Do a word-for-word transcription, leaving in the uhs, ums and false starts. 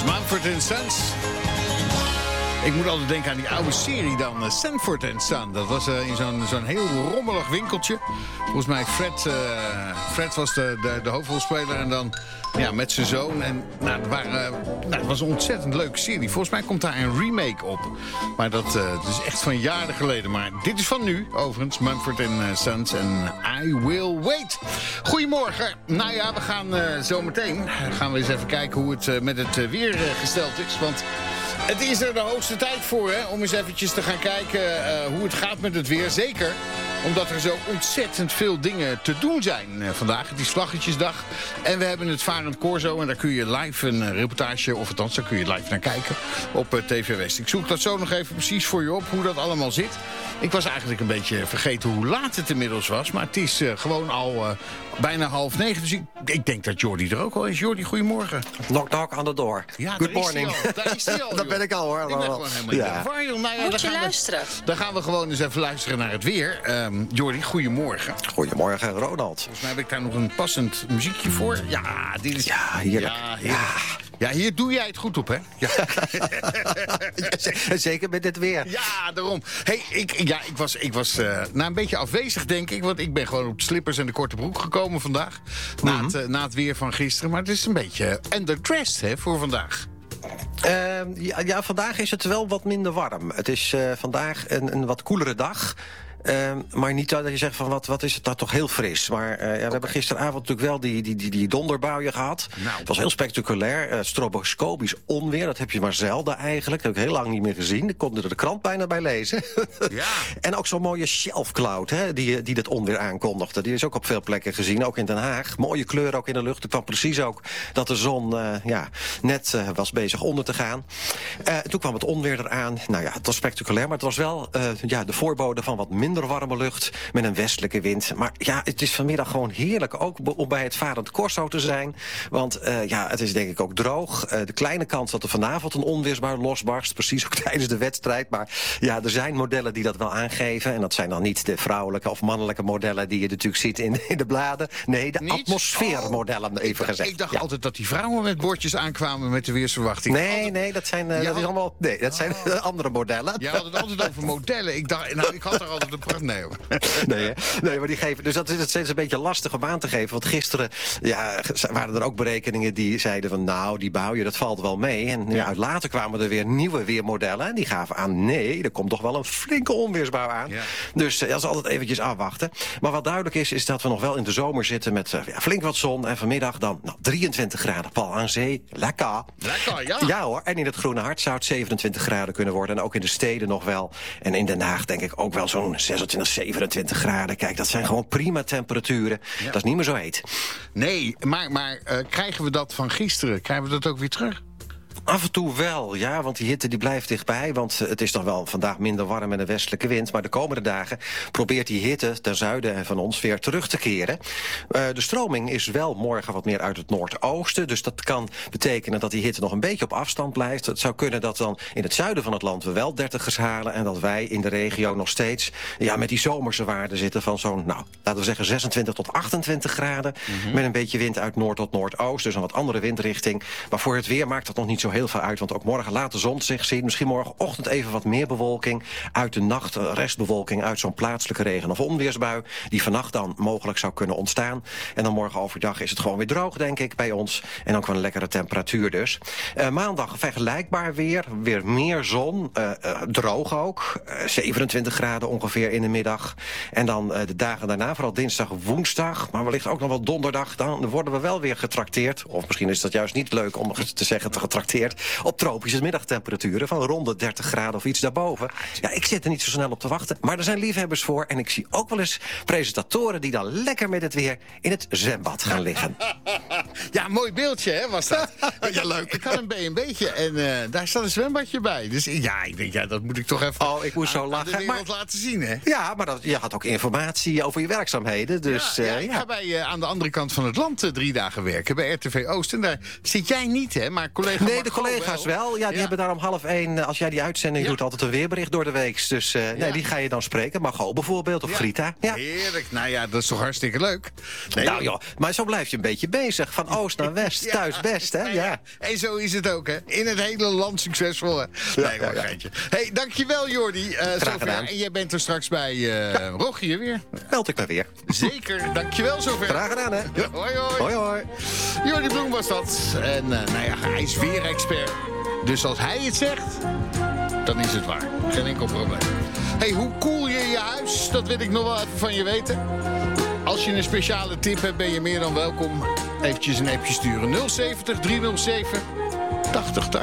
Mumford and Sons. Ik moet altijd denken aan die oude serie dan, uh, Sanford and Son. Dat was uh, in zo'n zo'n heel rommelig winkeltje. Volgens mij Fred, uh, Fred was de, de, de hoofdrolspeler en dan ja, met zijn zoon. En nou, het, waren, uh, nou, het was een ontzettend leuke serie. Volgens mij komt daar een remake op. Maar dat, uh, dat is echt van jaren geleden. Maar dit is van nu, overigens, Mumford and Sons en I Will Wait. Goedemorgen. Nou ja, we gaan uh, zo meteen gaan we eens even kijken hoe het uh, met het uh, weer uh, gesteld is. Want het is er de hoogste tijd voor, hè, om eens eventjes te gaan kijken uh, hoe het gaat met het weer. Zeker omdat er zo ontzettend veel dingen te doen zijn uh, vandaag. Het is Vlaggetjesdag en we hebben het Varend Corso. En daar kun je live een uh, reportage, of althans, daar kun je live naar kijken op uh, T V West. Ik zoek dat zo nog even precies voor je op, hoe dat allemaal zit. Ik was eigenlijk een beetje vergeten hoe laat het inmiddels was. Maar het is uh, gewoon al uh, bijna half negen. Dus ik, ik denk dat Jordi er ook al is. Jordi, goedemorgen. Knock knock aan de door. Ja, Good morning. Is daar is hij al. Daar ben ik al, hoor. Ik ben gewoon helemaal ja. in de war, joh. Nou ja, Moet dan je gaan luisteren. We, dan gaan we gewoon eens even luisteren naar het weer. Um, Jordi, goedemorgen. Goedemorgen, Ronald. Volgens mij heb ik daar nog een passend muziekje voor. Ja, dit is... Ja, heerlijk. Ja, heerlijk. Ja. Ja, hier doe jij het goed op, hè? Ja. Ja, zeker met dit weer. Ja, daarom. Hey, ik, ja, ik was, ik was uh, nou, een beetje afwezig, denk ik. Want ik ben gewoon op de slippers en de korte broek gekomen vandaag. Na, mm-hmm. het, uh, na het weer van gisteren. Maar het is een beetje underdressed, hè, voor vandaag. Uh, ja, ja, vandaag is het wel wat minder warm. Het is uh, vandaag een, een wat koelere dag. Uh, maar niet dat je zegt van wat, wat is het daar toch heel fris. Maar uh, ja, we okay. hebben gisteravond natuurlijk wel die, die, die, die donderbuien gehad. Nou, het was heel spectaculair. Uh, stroboscopisch onweer, dat heb je maar zelden eigenlijk. Dat heb ik heel lang niet meer gezien. Ik kon er de krant bijna bij lezen. Ja. En ook zo'n mooie shelfcloud, hè, die, die dat onweer aankondigde. Die is ook op veel plekken gezien, ook in Den Haag. Mooie kleur ook in de lucht. Er kwam precies ook dat de zon uh, ja, net uh, was bezig onder te gaan. Uh, toen kwam het onweer eraan. Nou ja, het was spectaculair, maar het was wel uh, ja, de voorbode van wat minder warme lucht met een westelijke wind. Maar ja, het is vanmiddag gewoon heerlijk ook om bij het Varend Corso te zijn. Want uh, ja, het is denk ik ook droog. Uh, de kleine kans dat er vanavond een onweersbui losbarst. Precies ook tijdens de wedstrijd. Maar ja, er zijn modellen die dat wel aangeven. En dat zijn dan niet de vrouwelijke of mannelijke modellen die je natuurlijk ziet in, in de bladen. Nee, de niet? atmosfeermodellen, oh, even gezegd. Ik dacht ja. altijd dat die vrouwen met bordjes aankwamen met de weersverwachting. Nee, altijd... nee, dat zijn, uh, dat is allemaal, nee, dat zijn oh. andere modellen. Jij had het altijd over modellen. Ik dacht, nou, ik had er altijd een pracht. Nee, hoor. nee, nee, maar die geven. Dus dat is het steeds een beetje lastig om aan te geven. Want gisteren ja, waren er ook berekeningen die zeiden van nou, die buien, dat valt wel mee. En ja, later kwamen er weer nieuwe weermodellen. En die gaven aan nee, er komt toch wel een flinke onweersbui aan. Ja. Dus uh, dat is altijd eventjes afwachten. Maar wat duidelijk is, is dat we nog wel in de zomer zitten met uh, ja, flink wat zon. En vanmiddag dan nou, drieëntwintig graden. Pal aan zee. Lekker. Lekker, ja. Ja hoor. En in het Groene Hart zou het zevenentwintig graden kunnen worden. En ook in de steden nog wel. En in Den Haag denk ik ook wel zo'n zesentwintig, zevenentwintig graden. Kijk, dat zijn gewoon prima temperaturen. Ja. Dat is niet meer zo heet. Nee, maar, maar uh, krijgen we dat van gisteren? Krijgen we dat ook weer terug? Af en toe wel, ja, want die hitte die blijft dichtbij. Want het is toch wel vandaag minder warm en een westelijke wind. Maar de komende dagen probeert die hitte ten zuiden van ons weer terug te keren. Uh, de stroming is wel morgen wat meer uit het noordoosten. Dus dat kan betekenen dat die hitte nog een beetje op afstand blijft. Het zou kunnen dat dan in het zuiden van het land we wel dertigers halen. En dat wij in de regio nog steeds ja, met die zomerse waarden zitten van zo'n, nou, laten we zeggen zesentwintig tot achtentwintig graden. Mm-hmm. Met een beetje wind uit noord tot noordoost. Dus een wat andere windrichting. Maar voor het weer maakt dat nog niet zo heel veel uit, want ook morgen laat de zon zich zien. Misschien morgenochtend even wat meer bewolking. Uit de nacht restbewolking uit zo'n plaatselijke regen- of onweersbui, die vannacht dan mogelijk zou kunnen ontstaan. En dan morgen overdag is het gewoon weer droog, denk ik, bij ons. En ook wel een lekkere temperatuur dus. Uh, maandag vergelijkbaar weer. Weer meer zon. Uh, uh, droog ook. Uh, zevenentwintig graden ongeveer in de middag. En dan uh, de dagen daarna, vooral dinsdag, woensdag, maar wellicht ook nog wel donderdag, dan worden we wel weer getrakteerd. Of misschien is dat juist niet leuk om te zeggen te getrakteerd. Op tropische middagtemperaturen van rond de dertig graden of iets daarboven. Ja, ik zit er niet zo snel op te wachten, maar er zijn liefhebbers voor. En ik zie ook wel eens presentatoren die dan lekker met het weer in het zwembad gaan liggen. Ja, mooi beeldje, hè, was dat? Ja, leuk. Ik had een, be- een beetje en uh, daar staat een zwembadje bij. Dus ja, ik denk, ja, dat moet ik toch even oh, ik moest aan, zo lachen. aan de wereld maar, laten zien, hè? Ja, maar dat, je had ook informatie over je werkzaamheden. Dus, ja, ja, uh, ik ja. ga bij, uh, aan de andere kant van het land uh, drie dagen werken, bij R T V Oost. En daar zit jij niet, hè? Maar collega nee, de collega's wel. wel. Ja, die ja. hebben daar om half één, als jij die uitzending ja. doet, altijd een weerbericht door de week. Dus uh, ja. nee, die ga je dan spreken. Margot bijvoorbeeld, of ja. Grita. Ja. Heerlijk. Nou ja, dat is toch hartstikke leuk. Nee, nou joh, maar zo blijf je een beetje bezig. Van oost naar west, ja. thuis best, hè? Ja. ja. En zo is het ook, hè. In het hele land succesvol, hè. Nee, ja, ja, ja. Hey, dankjewel, Jordi. Uh, Graag gedaan. En jij bent er straks bij uh, ja. Rogier weer. Meld ik me weer. Zeker. Dankjewel zover. Graag gedaan, hè. Ja. Hoi, hoi. Hoi, hoi. Jordi Bloem was dat. En uh, nou ja, hij is weer expert. Dus als hij het zegt, dan is het waar. Geen enkel probleem. Hey, hoe koel je je huis? Dat wil ik nog wel even van je weten. Als je een speciale tip hebt, ben je meer dan welkom. Eventjes een appje sturen. nul zeventig driehonderdzeven tachtig tachtig.